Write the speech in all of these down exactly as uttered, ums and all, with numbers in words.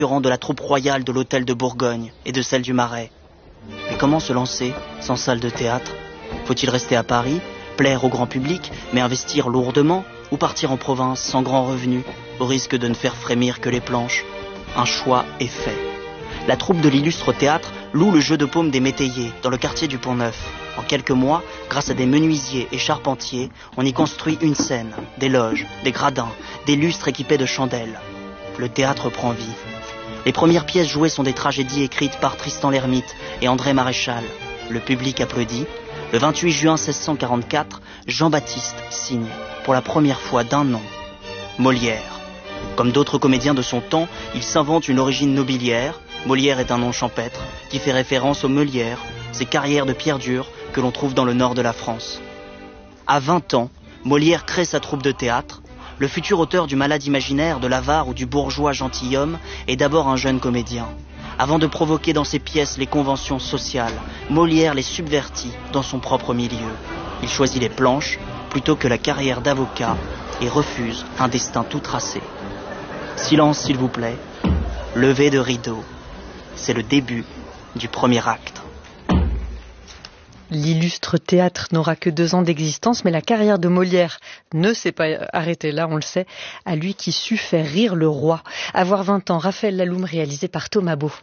de la troupe royale de l'hôtel de Bourgogne et de celle du Marais. Mais comment se lancer sans salle de théâtre? Faut-il rester à Paris, plaire au grand public, mais investir lourdement, ou partir en province sans grand revenu, au risque de ne faire frémir que les planches? Un choix est fait. La troupe de l'illustre théâtre loue le jeu de paume des métayers dans le quartier du Pont-Neuf. En quelques mois, grâce à des menuisiers et charpentiers, on y construit une scène, des loges, des gradins, des lustres équipés de chandelles. Le théâtre prend vie. Les premières pièces jouées sont des tragédies écrites par Tristan l'Hermite et André Maréchal. Le public applaudit. Le vingt-huit juin seize cent quarante-quatre, Jean-Baptiste signe, pour la première fois d'un nom, Molière. Comme d'autres comédiens de son temps, il s'invente une origine nobiliaire. Molière est un nom champêtre qui fait référence aux Meulières, ces carrières de pierre dure que l'on trouve dans le nord de la France. À vingt ans, Molière crée sa troupe de théâtre. Le futur auteur du Malade imaginaire, de l'avare ou du bourgeois gentilhomme est d'abord un jeune comédien. Avant de provoquer dans ses pièces les conventions sociales, Molière les subvertit dans son propre milieu. Il choisit les planches plutôt que la carrière d'avocat et refuse un destin tout tracé. Silence s'il vous plaît, levée de rideau. C'est le début du premier acte. L'illustre théâtre n'aura que deux ans d'existence, mais la carrière de Molière ne s'est pas arrêtée là, on le sait, à lui qui sut faire rire le roi. Avoir vingt ans, Raphaël Laloum, réalisé par Thomas Beau.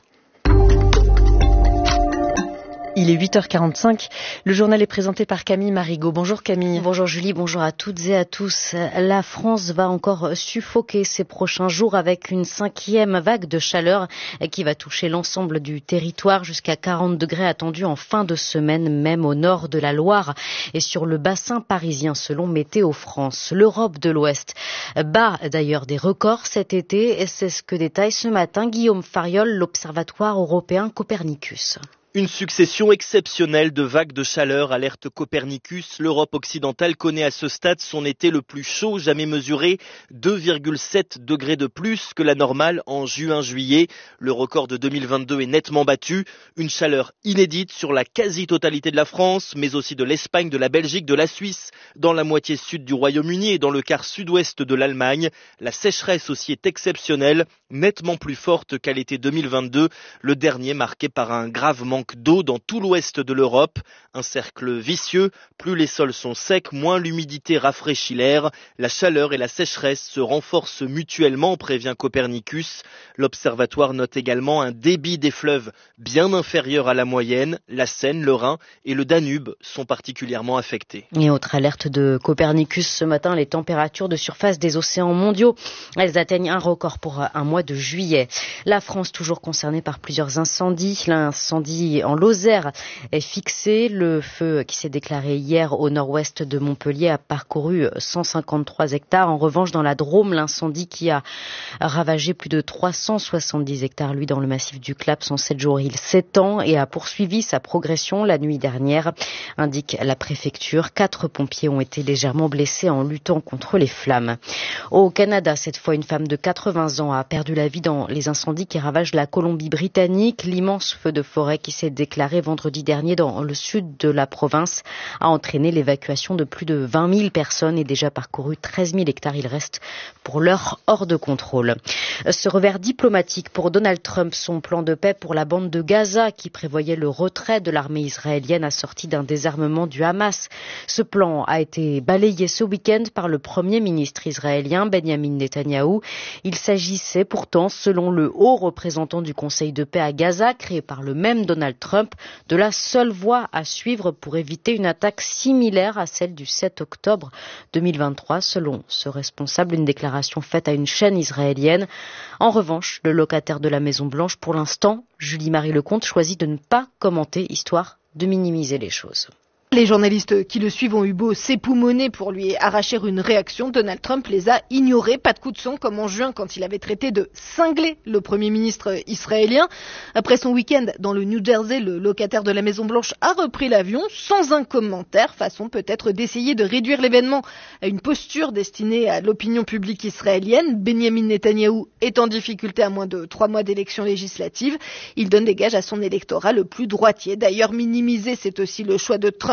Il est huit heures quarante-cinq. Le journal est présenté par Camille Marigot. Bonjour Camille. Bonjour Julie, bonjour à toutes et à tous. La France va encore suffoquer ces prochains jours avec une cinquième vague de chaleur qui va toucher l'ensemble du territoire, jusqu'à quarante degrés attendus en fin de semaine, même au nord de la Loire et sur le bassin parisien selon Météo France. L'Europe de l'Ouest bat d'ailleurs des records cet été et c'est ce que détaille ce matin Guillaume Fariol, l'Observatoire européen Copernicus. Une succession exceptionnelle de vagues de chaleur, alerte Copernicus. L'Europe occidentale connaît à ce stade son été le plus chaud jamais mesuré, deux virgule sept degrés de plus que la normale en juin-juillet. Le record de deux mille vingt-deux est nettement battu. Une chaleur inédite sur la quasi-totalité de la France, mais aussi de l'Espagne, de la Belgique, de la Suisse, dans la moitié sud du Royaume-Uni et dans le quart sud-ouest de l'Allemagne. La sécheresse aussi est exceptionnelle, nettement plus forte qu'à l'été deux mille vingt-deux, le dernier marqué par un grave manque d'eau dans tout l'ouest de l'Europe. Un cercle vicieux, plus les sols sont secs, moins l'humidité rafraîchit l'air. La chaleur et la sécheresse se renforcent mutuellement, prévient Copernicus. L'observatoire note également un débit des fleuves bien inférieur à la moyenne. La Seine, le Rhin et le Danube sont particulièrement affectés. Et autre alerte de Copernicus ce matin, les températures de surface des océans mondiaux, elles atteignent un record pour un mois de juillet. La France toujours concernée par plusieurs incendies. L'incendie en Lozère est fixé. Le feu qui s'est déclaré hier au nord-ouest de Montpellier a parcouru cent cinquante-trois hectares. En revanche, dans la Drôme, l'incendie qui a ravagé plus de trois cent soixante-dix hectares, lui, dans le massif du Claps en sept jours. Il s'étend et a poursuivi sa progression la nuit dernière, indique la préfecture. Quatre pompiers ont été légèrement blessés en luttant contre les flammes. Au Canada, cette fois, une femme de quatre-vingts ans a perdu la vie dans les incendies qui ravagent la Colombie-Britannique. L'immense feu de forêt qui s'est déclaré vendredi dernier dans le sud de la province a entraîné l'évacuation de plus de vingt mille personnes et déjà parcouru treize mille hectares. Il reste pour l'heure hors de contrôle. Ce revers diplomatique pour Donald Trump, son plan de paix pour la bande de Gaza qui prévoyait le retrait de l'armée israélienne assorti d'un désarmement du Hamas. Ce plan a été balayé ce week-end par le premier ministre israélien Benjamin Netanyahou. Il s'agissait pourtant, selon le haut représentant du Conseil de paix à Gaza, créé par le même Donald Trump, de la seule voie à suivre pour éviter une attaque similaire à celle du sept octobre deux mille vingt-trois, selon ce responsable, une déclaration faite à une chaîne israélienne. En revanche, le locataire de la Maison-Blanche, pour l'instant, Julie-Marie Lecomte, choisit de ne pas commenter, histoire de minimiser les choses. Les journalistes qui le suivent ont eu beau s'époumoner pour lui arracher une réaction. Donald Trump les a ignorés. Pas de coup de son comme en juin quand il avait traité de cinglé le Premier ministre israélien. Après son week-end dans le New Jersey, le locataire de la Maison-Blanche a repris l'avion sans un commentaire, façon peut-être d'essayer de réduire l'événement à une posture destinée à l'opinion publique israélienne. Benjamin Netanyahou est en difficulté à moins de trois mois d'élections législatives. Il donne des gages à son électorat le plus droitier. D'ailleurs, minimiser, c'est aussi le choix de Trump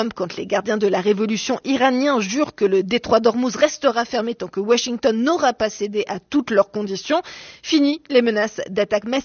Trump quand les gardiens de la révolution iraniens jurent que le détroit d'Ormuz restera fermé tant que Washington n'aura pas cédé à toutes leurs conditions. Fini les menaces d'attaque massive